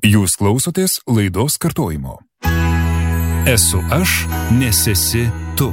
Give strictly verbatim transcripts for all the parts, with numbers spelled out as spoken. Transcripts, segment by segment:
Jūs klausotės laidos kartojimo. Esu aš, nes esi tu.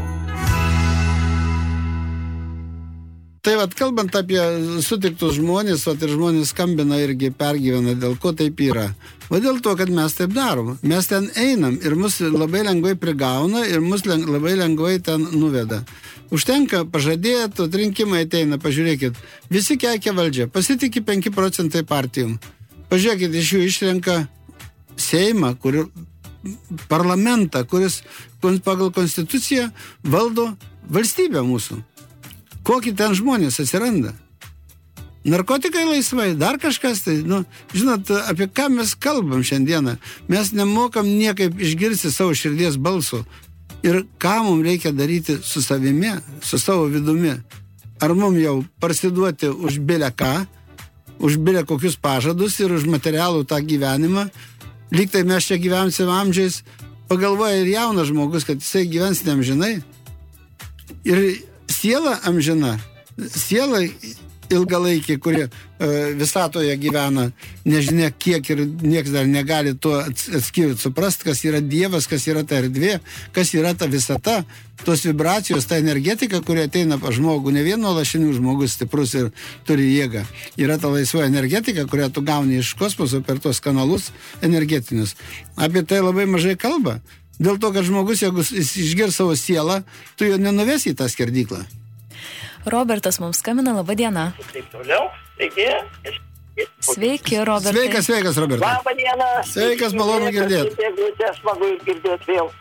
Tai vat, kalbant apie sutiktus žmonės, vat, ir žmonės skambina irgi pergyvena, dėl ko taip yra. O dėl to, kad mes taip darom. Mes ten einam ir mus labai lengvai prigauna ir mus leng, labai lengvai ten nuveda. Užtenka pažadėti, rinkimai ateina, pažiūrėkit. Visi keikia valdžia, pasitikė penki procentai partijom. Pažiūrėkit, iš jų išrenka Seimą, kur, parlamentą, kuris pagal konstituciją valdo valstybę mūsų. Kokie ten žmonės atsiranda? Narkotikai laisvai, dar kažkas tai, nu, žinot, apie ką mes kalbam šiandieną. Mes nemokam niekaip išgirsti savo širdies balso. Ir ką mums reikia daryti su savimi, su savo vidumi. Ar mums jau parsiduoti už bilę ką, už bilę kokius pažadus ir už materialų tą gyvenimą. Lyg tai mes čia gyvensim amžiais, pagalvoja ir jaunas žmogus, kad jisai gyvens neamžinai. Ir siela amžina, siela ilgalaikė, kuri e, visatoje gyvena, nežinia kiek ir nieks dar negali to atskirti, suprasti, kas yra Dievas, kas yra ta erdvė, kas yra ta visata, tos vibracijos, ta energetika, kuri ateina pas žmogų, ne vieno lašinių žmogus stiprus ir turi jėgą. Yra ta laisva energetika, kurią tu gauni iš kosmoso per tos kanalus energetinius. Apie tai labai mažai kalba. Dėl to, kad žmogus, jeigu išgirs savo sielą, tu jo nenuvesi į tą skerdyklą. Robertas mums skambina, laba diena. Taip toliau, taigi... Sveiki, Robertai. Sveikas, sveikas, Robertai. Labą dieną. Sveikas, malonu girdėti. Smagu girdėti vėl.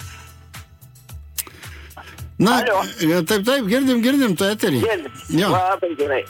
Na, Alio. taip, taip, girdim, girdim, tu eterį. Girdim. Jo. Labai gerai.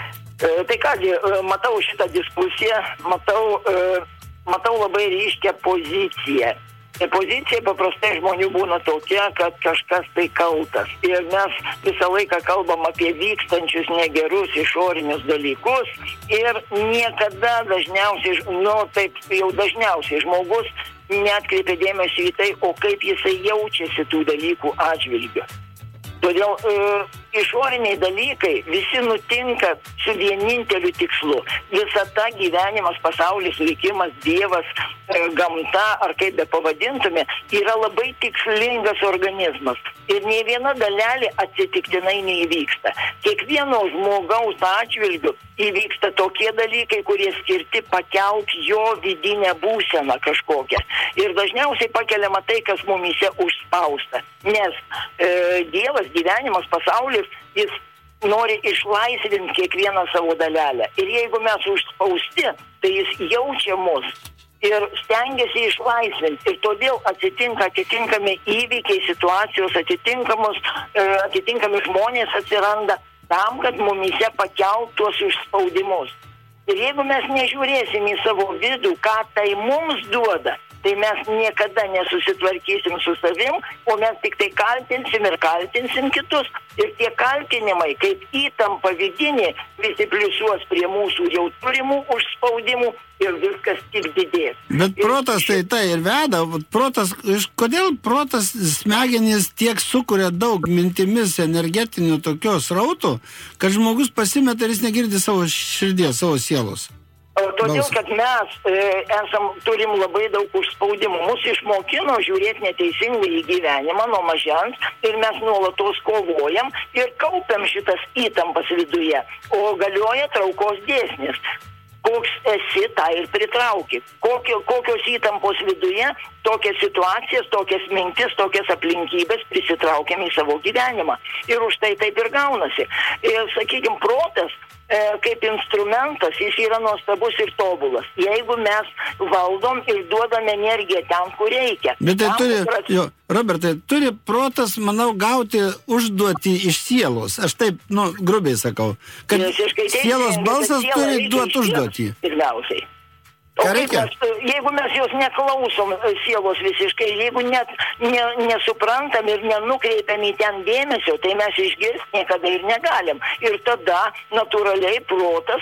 E, tai kągi, matau šitą diskusiją, matau, e, matau labai ryškę poziciją. Pozicija paprastai žmonių būna tokia, kad kažkas tai kaltas. Ir mes visą laiką kalbam apie vykstančius negerus išorinius dalykus ir niekada dažniausiai, nu taip jau dažniausiai žmogus neatkreipia dėmesį į tai, o kaip jisai jaučiasi tų dalykų atžvilgiu. Todėl e, išoriniai dalykai visi nutinka su vieninteliu tikslu. Visata, gyvenimas, pasaulis, likimas, Dievas, e, gamta, ar kaip be pavadintume, yra labai tikslingas organizmas. Ir nei viena dalelė atsitiktinai neįvyksta. Kiekvieno žmogaus atžvilgiu įvyksta tokie dalykai, kurie skirti pakelt jo vidinę būseną kažkokią. Ir dažniausiai pakeliama tai, kas mumyse užspausta. Nes e, Dievas, gyvenimas, pasaulis, jis nori išlaisvinti kiekvieną savo dalelę. Ir jeigu mes užspausti, tai jis jaučia mus ir stengiasi išlaisvinti. Ir todėl atsitinka atitinkami įvykiai, situacijos, atitinkamos, e, atitinkami žmonės atsiranda tam, kad mumyse pakelt tuos užspaudimus. Ir jeigu mes nežiūrėsim į savo vidų, ką tai mums duoda, tai mes niekada nesusitvarkysim su savim, o mes tik tai kaltinsim ir kaltinsim kitus. Ir tie kaltinimai, kaip įtampa vidinė, visi pliusuos prie mūsų jau turimų užspaudimų ir viskas tik didės. Bet protas tai tai ir veda. Protas, kodėl protas smegenys tiek sukuria daug mintimis energetinių tokios rautų, kad žmogus pasimeta ir jis negirdi savo širdies, savo sielos? Todėl, kad mes e, esam, turim labai daug užspaudimų. Mūsų išmokino žiūrėti neteisingai į gyvenimą nuo mažens ir mes nuolatos kovojam ir kaupiam šitas įtampas viduje. O galioja traukos dėsnis. Koks esi, tą ir pritrauki. Kokio, kokios įtampos viduje, tokias situacijas, tokias mintis, tokias aplinkybės prisitraukiam į savo gyvenimą. Ir už tai taip ir gaunasi. Ir, sakykime, protas, e, kaip instrumentas, jis yra nuostabus ir tobulas. Jeigu mes valdom ir duodam energiją ten, kur reikia. Bet tai tam, turi, kad... jo, Robertai, turi protas, manau, gauti užduoti iš sielos. Aš taip, nu, grubiai sakau, kad sielos balsas turi duoti užduoti. Pirmiausiai. O kaip mes, jeigu mes jos neklausom sielos visiškai, jeigu net ne, nesuprantam ir nenukreipiam į ten dėmesio, tai mes išgirsti niekada ir negalim. Ir tada natūraliai protas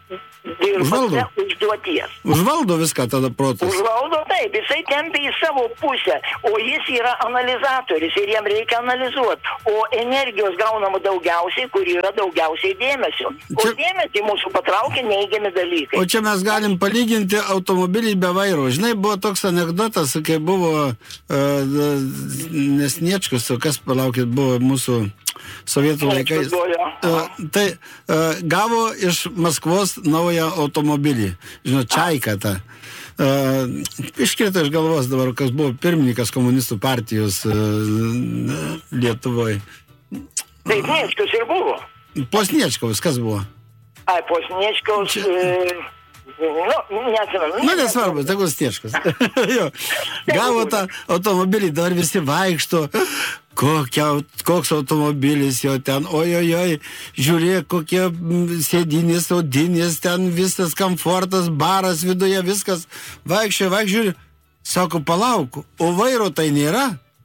Užvaldo. dirba be užduoties. Užvaldo viską tada protas. Užvaldo taip, jisai tempia į savo pusę, o jis yra analizatorius ir jam reikia analizuoti. O energijos gaunama daugiausiai, kur yra daugiausiai dėmesio. O Čia- dėmesį mūsų patraukia neigiami dalykai. O čia mes galim palyginti automobilį be vairo. Žinai, buvo toks anekdotas, kai buvo uh, Nesniečkus, o kas, palaukit, buvo mūsų sovietų laikais. Sniečkus buvo, jo. Uh, tai uh, gavo iš Maskvos naują automobilį. Žinot, Čaiką tą. Uh, iškrito iš galvos dabar, kas buvo pirmininkas komunistų partijos uh, Lietuvoje. Tai Sniečkus ir buvo. Po Sniečkaus, kas buvo? Ai, po Sniečkaus... E, nu, neatsimenu. Nu, nesvarbu, tegul Sniečkus. Jo. Gavo tą automobilį, dabar visi vaikšto. Kokia, koks automobilis jo ten, ojojoj, žiūrėk, kokie mm, sėdinės, audinės, ten visas komfortas, baras viduje, viskas. Vaikščia, vaikščia, sako, palauk, o vairo tai nėra?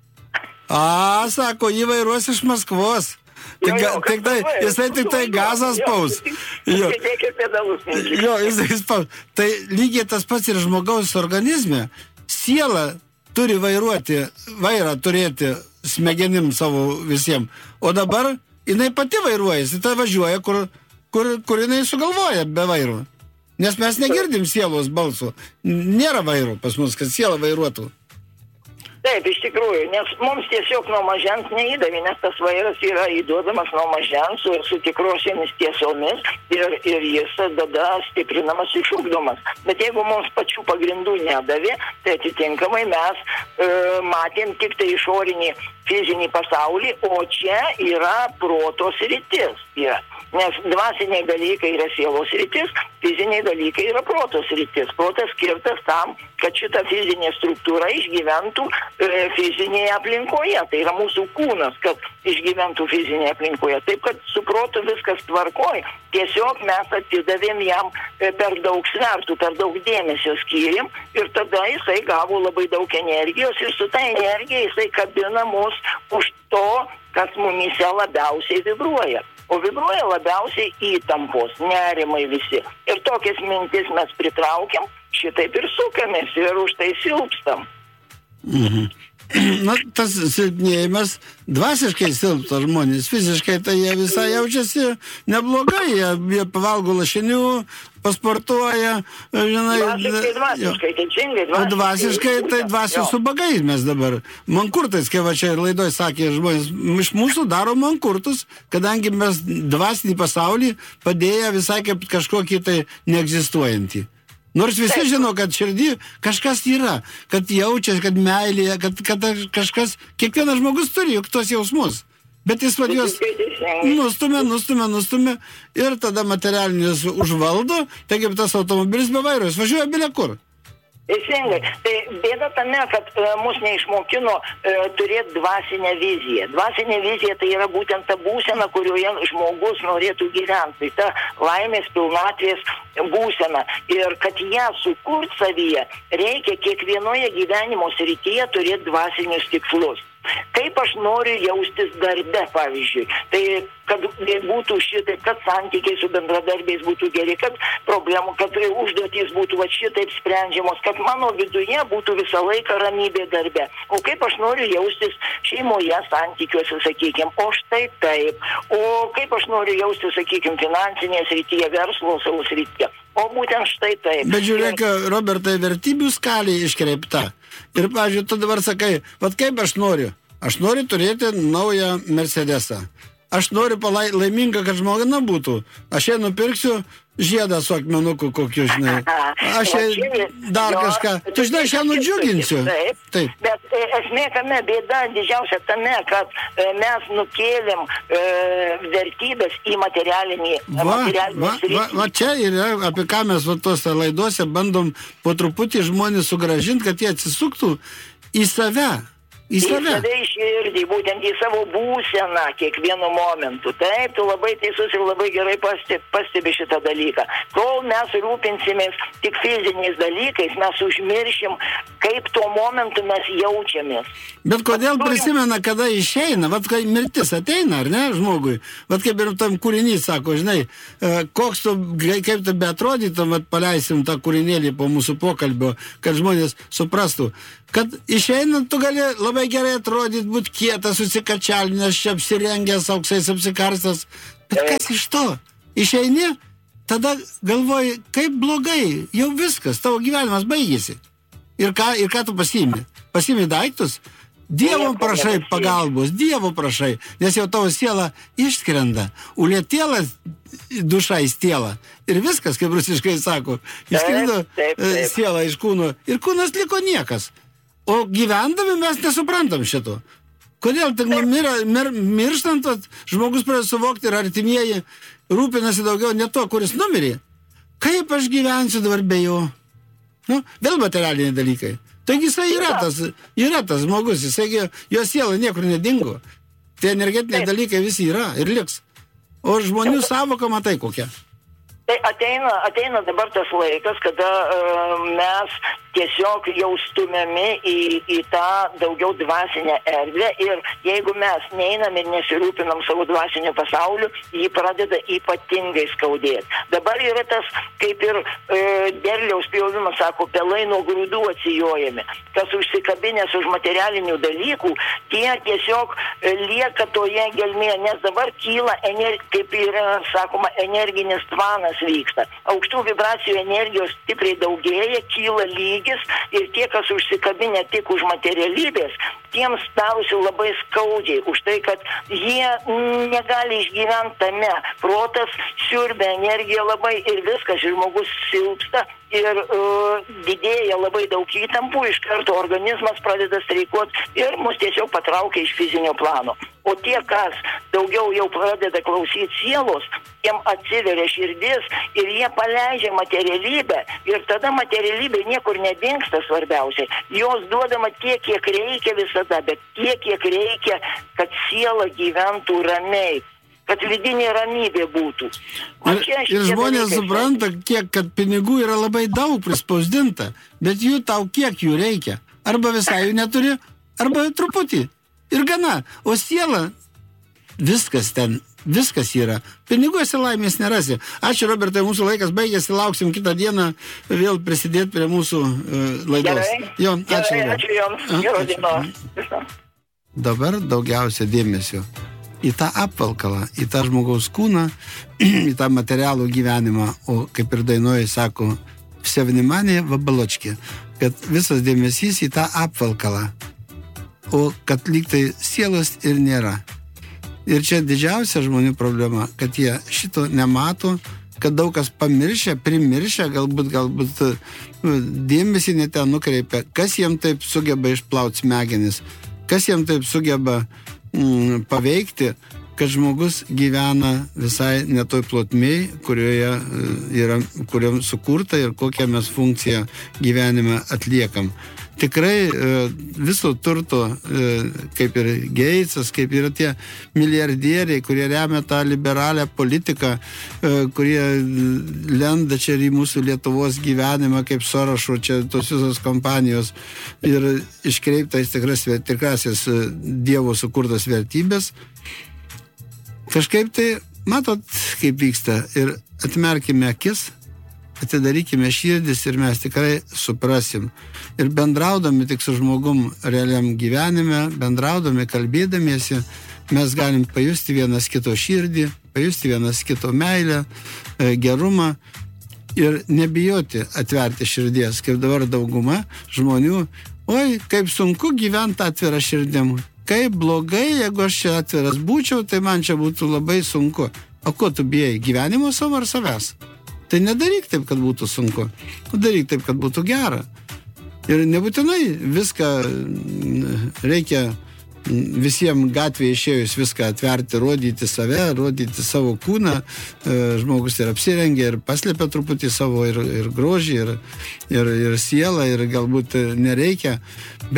A, sako, jį vairuos iš Maskvos. Tik, Jo, jo, tik tai, kad jisai tik tai gazas spaus. Jo. Sėdėk ir pedalus. Jo, jisai spaus. Tai lygiai tas pats ir žmogaus organizme. Siela turi vairuoti, vairą turėti smegenim savo visiems. O dabar jinai pati vairuojasi, tai važiuoja, kur, kur, kur jinai sugalvoja be vairo. Nes mes negirdim sielos balso. Nėra vairo pas mus, kad siela vairuotų. Taip, iš tikrųjų, nes mums tiesiog nuo mažens neįdavė, nes tas vairas yra įduodamas nuo mažens su, su tikrosiomis tiesomis ir, ir jis tada stiprinamas, išugdomas. Bet jeigu mums pačių pagrindų nedavė, tai atitinkamai mes e, matėm tik tai išorinį fizinį pasaulį, o čia yra proto sritis. Yra. Nes dvasiniai dalykai yra sielos sritis, fiziniai dalykai yra proto sritis. Protas skirtas tam, kad šita fizinė struktūra išgyventų e, fizinėje aplinkoje. Tai yra mūsų kūnas, kad išgyventų fizinėje aplinkoje. Taip, kad su protu viskas tvarkoj. Tiesiog mes atidavėm jam e, per daug svertų, per daug dėmesio skyrėm ir tada jisai gavo labai daug energijos ir su ta energija jisai kabina mus už to, kas mumyse labiausiai vibruoja. O vibruoja labiausiai įtampos, nerimai visi. Ir tokias mintis mes pritraukiam, šitaip ir sukamės ir už tai silpstam. Mhm. Na, tas silpnėjimas, dvasiškai silpsta žmonės, fiziškai tai jie visai jaučiasi neblogai, jie, jie pavalgo lašinių, pasportuoja, žinai. Dvasiškai, dvasiškai, teisingai, O dvasiškai, tai dvasių su bagais mes dabar. Mankurtais, kai va čia ir laidoj sakė žmonės, iš mūsų daro mankurtus, kadangi mes dvasinį pasaulį padėję visai kaip kažkokį tai neegzistuojantį. Nors visi Taip. žino, kad širdį kažkas yra, kad jaučia, kad meilėje, kad, kad kažkas, kiekvienas žmogus turi juk tos jausmus. Bet jis vad juos nustumia, nustumia, nustumia ir tada materialinis užvaldo, taigi tas automobilis be vairo, jis važiuoja bile kur. Teisingai. Tai bėda tame, kad e, mus neišmokino e, turėti dvasinę viziją. Dvasinė vizija tai yra būtent ta būsena, kurioje žmogus norėtų gyventi. Tai ta laimės pilnatvės būsena. Ir kad ją sukurt savyje, reikia kiekvienoje gyvenimo srityje turėti dvasinius tikslus. Kaip aš noriu jaustis darbe, pavyzdžiui. Tai kad būtų šitaip, kad santykiai su bendradarbiais būtų geri, kad problemų, kad užduotys būtų va šitaip sprendžiamos, kad mano viduje būtų visą laiką ramybė darbe. O kaip aš noriu jaustis šeimoje, santykiuose, sakykime, o štai taip. O kaip aš noriu jaustis, sakykime, finansinėje srityje, verslo savo srityje. O būtent štai taip. Bet žiūrėk, Robertai, vertybių skalė iškreipta. Ir, pavyzdžiui, tu dabar sakai, vat kaip aš noriu? Aš noriu turėti naują Mercedesą. Aš noriu palai, laimingą, kad žmogana būtų. Aš ją nupirksiu žiedą su akmenuku kokiu, žinai. Aš ją dar kažką. Tu žinai, aš ją nudžiuginsiu. Taip. Taip. Bet e, esmė kame bėda didžiausia tame, kad e, mes nukėlėm e, vertybės į materialinį. Va, materialinį va, va, va čia yra, apie ką mes va tose laidose bandom po truputį žmonės sugražinti, kad jie atsisuktų į save. Į save. Į save į širdį, būtent į savo būseną kiekvienu momentu. Taip, tu labai teisus ir labai gerai pastebi, pastebi šitą dalyką. Kol mes rūpinsimės tik fiziniais dalykais, mes užmiršim, kaip tuo momentu mes jaučiamės. Bet kodėl prisimena, kada išeina, vat kai mirtis ateina, ar ne, žmogui? Vat kaip ir tam kūrinys sako, žinai, koks tu, kaip tu beatrodytum, vat paleisim tą kūrinėlį po mūsų pokalbio, kad žmonės suprastų, kad išeinant tu gali labai gerai atrodyti, būti kietas, susikačialinęs, čia apsirengęs, auksais apsikarstęs. Bet kas iš to? Išeini, tada galvoji, kaip blogai, jau viskas, tavo gyvenimas baigėsi. Ir ką, ir ką tu pasiimi? Pasiimi daiktus? Dievo prašai pagalbos, Dievo prašai, nes jau tavo siela išskrenda. Ulietėlas duša įstėla. Ir viskas, kaip rusiškai sako, išskrido siela iš kūno. Ir kūnas liko niekas. O gyvendami mes nesuprantam šito. Kodėl tik mir, mir, mirštant, žmogus pradeda suvokti ir artimieji rūpinasi daugiau ne to, kuris numirė. Kaip aš gyvensiu dabar be jo? Nu, vėl materialiniai dalykai. Taigi jisai yra tas, yra tas žmogus, jisai, jo siela niekur nedingo. Tie energetiniai dalykai visi yra ir liks. O žmonių savoka matai kokia. Tai ateina, ateina dabar tas laikas, kada uh, mes tiesiog jau stumiami į, į tą daugiau dvasinę erdvę ir jeigu mes neinam ir nesirūpinam savo dvasiniu pasauliu, jį pradeda ypatingai skaudėti. Dabar yra tas, kaip ir e, derliaus pjovimas, sako, pelai nuo grūdų atsijojami. Kas užsikabinės už materialinių dalykų, tie tiesiog e, lieka toje gelmėje, nes dabar kyla, ener, kaip yra, sakoma, energinis tvanas vyksta. Aukštų vibracijų energijos stipriai daugėja, kyla lygis ir tie, kas užsikabinę tik už materialybės, tiems darosi labai skaudžiai už tai, kad jie negali išgyventi tame. Protas siurbia energiją labai ir viskas, ir žmogus silpsta ir uh, didėja labai daug įtampų, iš karto organizmas pradeda streikuoti ir mus tiesiog patraukia iš fizinio plano. O tie, kas daugiau jau pradeda klausyti sielos, jiem atsiveria širdis ir jie paleidžia materialybę ir tada materialybė niekur nedingsta svarbiausiai. Jos duodama tiek, kiek reikia visada, bet tiek, kiek reikia, kad siela gyventų ramiai, kad vidinė ramybė būtų. Ir, ir žmonės supranta, kiek, kad pinigų yra labai daug prispausdinta, bet jų tau kiek jų reikia. Arba visai jų neturi, arba truputį. Ir gana. O siela, viskas ten, viskas yra. Piniguose laimės nerasi. Ačiū, Robertai, mūsų laikas baigėsi, lauksim kitą dieną vėl prisidėti prie mūsų uh, laidos. Gerai, jo, ačiū, gerai, ačiū jums. Gerų dienų. Dabar daugiausia dėmesio į tą apvalkalą, į tą žmogaus kūną, į tą materialų gyvenimą, o kaip ir dainuoja, sako, vse vnimanė vabaločkė, kad visas dėmesys į tą apvalkalą, o kad lyg tai sielos ir nėra. Ir čia didžiausia žmonių problema, kad jie šito nemato, kad daug kas pamiršia, primiršia, galbūt, galbūt dėmesį ne ten nukreipia, kas jiem taip sugeba išplauti smegenis, kas jiem taip sugeba paveikti, kad žmogus gyvena visai ne toj plotmėj, kurioje yra, kuriam sukurta ir kokią mes funkciją gyvenime atliekam. Tikrai viso turto, kaip ir Geitsas, kaip yra tie milijardieriai, kurie remia tą liberalią politiką, kurie lenda čia į mūsų Lietuvos gyvenimą, kaip Sorošo, čia tos visos kompanijos ir iškreiptais tikras, tikrasis Dievo sukurtas vertybės. Kažkaip tai, matot, kaip vyksta ir atmerkime akis, atidarykime širdis ir mes tikrai suprasim. Ir bendraudami tik su žmogum realiam gyvenime, bendraudami, kalbėdamiesi, mes galim pajusti vienas kito širdį, pajusti vienas kito meilę, gerumą ir nebijoti atverti širdies, kaip dabar dauguma žmonių. Oi, kaip sunku gyventi atvirą širdim. Kaip blogai, jeigu aš čia atviras būčiau, tai man čia būtų labai sunku. O ko tu bijai? Gyvenimo savo ar savęs? Tai nedaryk taip, kad būtų sunku. Daryk taip, kad būtų gera. Ir nebūtinai viską reikia visiems gatvėje išėjus viską atverti, rodyti save, rodyti savo kūną. Žmogus ir apsirengia, ir paslėpia truputį savo ir, ir grožį, ir, ir, ir sielą, ir galbūt nereikia. Bet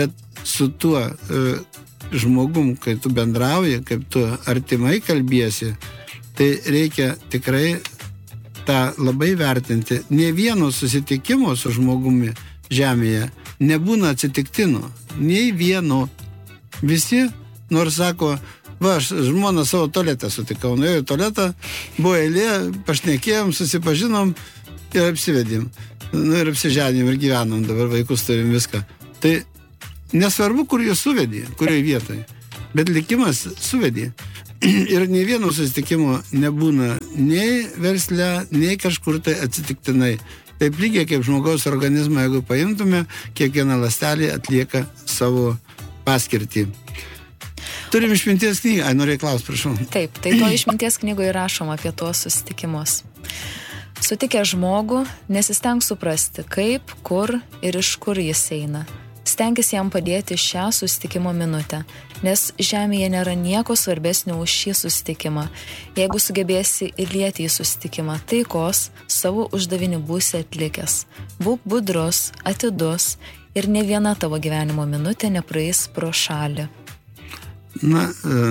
su tuo e, žmogum, kai tu bendrauji, kaip tu artimai kalbiesi, tai reikia tikrai tą labai vertinti. Ne vieno susitikimo su žmogumi žemėje nebūna atsitiktinų. Nei vieno. Visi, nors sako, va, aš žmoną savo tualetą sutikau. Nuėjau į tualetą, buvo eilė, pašnekėjom, susipažinom ir apsivedėm. Nu ir apsiženėm ir gyvenom, dabar vaikus turim viską. Tai nesvarbu, kur jūs suvedė, kurioje vietoje, bet likimas suvedė. Ir nei vieno susitikimo nebūna nei versle, nei kažkur tai atsitiktinai. Taip lygiai kaip žmogaus organizmą, jeigu paimtume, kiekviena ląstelė atlieka savo paskirtį. Turim išminties knygą. Ai, norėjai klausti, prašau. Taip, tai to išminties knygoje rašoma apie tuos susitikimus. Sutikę žmogų, nesistenk suprasti, kaip, kur ir iš kur jis eina. Stenkis jam padėti šią susitikimo minutę, nes žemėje nėra nieko svarbesnio už šį susitikimą. Jeigu sugebėsi įlieti į susitikimą taikos, savo uždavinį būsi atlikęs. Būk budrus, atidus ir ne viena tavo gyvenimo minutė nepraeis pro šalį. Na,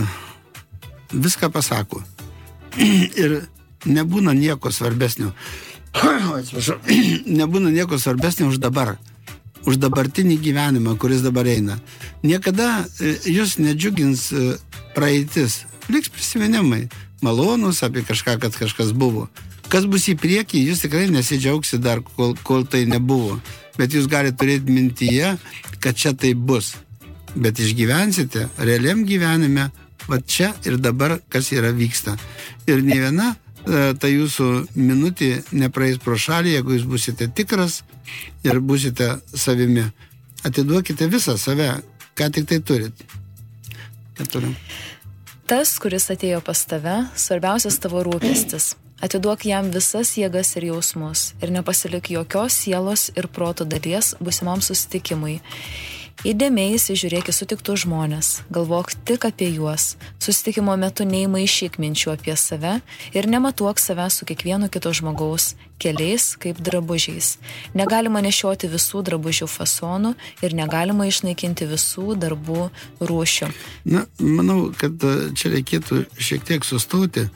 viską pasako. Ir nebūna nieko svarbesnio. Atsiprašau, nebūna nieko svarbesnio už dabar. Už dabartinį gyvenimą, kuris dabar eina. Niekada jūs nedžiugins praeitis. Liks prisiminimai, malonus apie kažką, kad kažkas buvo. Kas bus į priekį, jūs tikrai nesidžiaugsi dar, kol, kol tai nebuvo. Bet jūs galite turėti mintyje, kad čia tai bus. Bet išgyvensite realiam gyvenime, va čia ir dabar, kas yra vyksta. Ir ne viena ta jūsų minutė nepraeis pro šalį, jeigu jūs būsite tikras ir būsite savimi. Atiduokite visą save, ką tik tai turit. Ką turim? Tas, kuris atėjo pas tave, svarbiausias tavo rūpestis. Atiduok jam visas jėgas ir jausmus ir nepasilik jokios sielos ir proto dalies būsimam susitikimui. Įdėmiai įsižiūrėk į sutiktus žmonės, galvok tik apie juos. Susitikimo metu neįmaišyk minčių apie save ir nematuok save su kiekvienu kito žmogaus keliais kaip drabužiais. Negalima nešioti visų drabužių fasonų ir negalima išnaikinti visų darbų rūšių. Na, manau, kad čia reikėtų šiek tiek sustoti.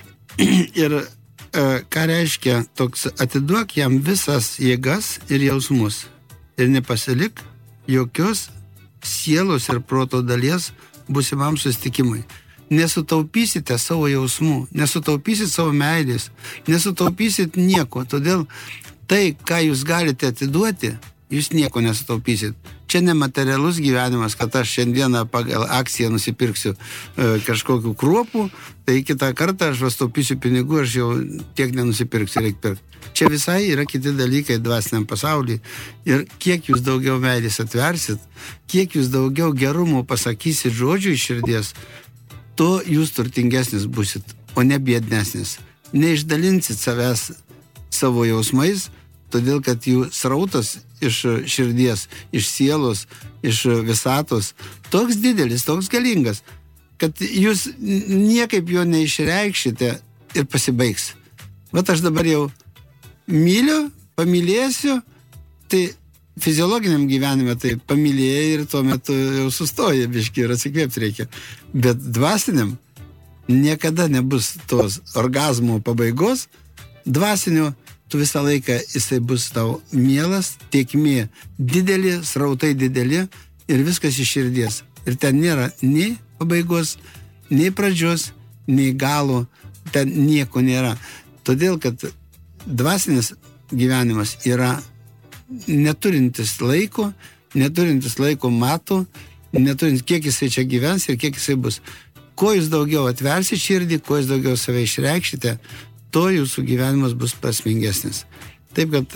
Ir e, ką reiškia toks, atiduok jam visas jėgas ir jausmus ir nepasilik jokios sielos ir proto dalies būsimam susitikimui. Nesutaupysite savo jausmų, nesutaupysit savo meilės, nesutaupysit nieko. Todėl tai, ką jūs galite atiduoti, jūs nieko nesutaupysit. Čia nematerialus gyvenimas, kad aš šiandieną pagal akciją nusipirksiu e, kažkokių kruopų, tai kitą kartą aš vastaupysiu pinigų, aš jau tiek nenusipirksiu, reikia pirkti. Čia visai yra kiti dalykai dvasiniam pasaulyje. Ir kiek jūs daugiau meilės atversit, kiek jūs daugiau gerumo pasakysit žodžių iš širdies, to jūs turtingesnis busit, o ne biednesnis. Neišdalinsit savęs savo jausmais, todėl kad jų srautas iš širdies, iš sielos, iš visatos, toks didelis, toks galingas, kad jūs niekaip jo neišreikšite ir pasibaigs. Vat aš dabar jau myliu, pamylėsiu, tai fiziologiniam gyvenime tai pamylėjai ir tuo metu jau sustoja biškį ir atsikvėpti reikia. Bet dvasiniam niekada nebus tos orgazmo pabaigos, dvasinio tu visą laiką jisai bus tau mielas, tiekmė didelė, srautai dideli ir viskas iš širdies. Ir ten nėra nei pabaigos, nei pradžios, nei galo, ten nieko nėra. Todėl, kad dvasinis gyvenimas yra neturintis laiko, neturintis laiko matų, neturintis kiek jisai čia gyvens ir kiek jisai bus. Kuo jūs daugiau atversit širdį, kuo jūs daugiau save išreikšite, to jūsų gyvenimas bus prasmingesnis. Taip, kad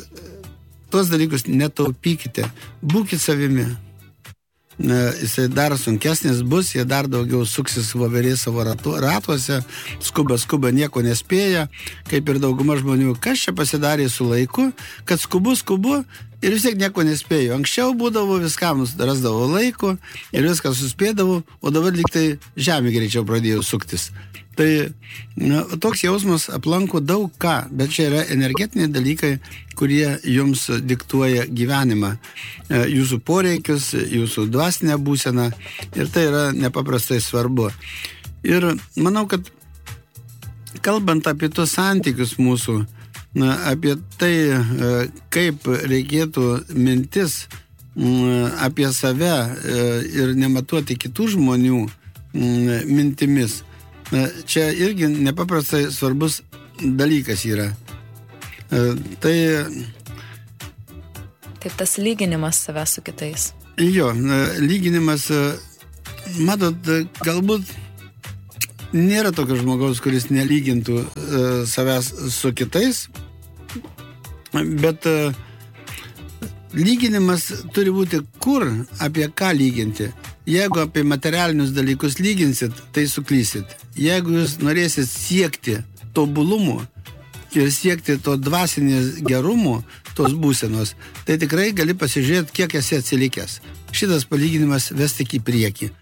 tuos dalykus netaupykite, būkit savimi. Jisai dar sunkesnis bus, jie dar daugiau suksis voverės savo ratu, ratuose, skuba, skuba, nieko nespėja, kaip ir dauguma žmonių. Kas čia pasidarė su laiku, kad skubu, skubu ir vis tiek nieko nespėjau. Anksčiau būdavo viskam, rasdavo laiko ir viską suspėdavo, o dabar lyg tai žemė greičiau pradėjo suktis. Tai na, toks jausmas aplanko daug ką, bet čia yra energetiniai dalykai, kurie jums diktuoja gyvenimą, jūsų poreikius, jūsų dvasinę būseną ir tai yra nepaprastai svarbu. Ir manau, kad kalbant apie tos santykius mūsų, na, apie tai, kaip reikėtų mintis apie save ir nematuoti kitų žmonių mintimis, čia irgi nepaprastai svarbus dalykas yra. Tai... Taip, tas lyginimas save su kitais. Jo, lyginimas, matot, galbūt nėra tokio žmogaus, kuris nelygintų savęs su kitais, bet lyginimas turi būti kur, apie ką lyginti. Jeigu apie materialinius dalykus lyginsit, tai suklysit. Jeigu jūs norėsit siekti tobulumo ir siekti to dvasinės gerumo, tos būsenos, tai tikrai gali pasižiūrėti, kiek esi atsilikęs. Šitas palyginimas ves tik į priekį.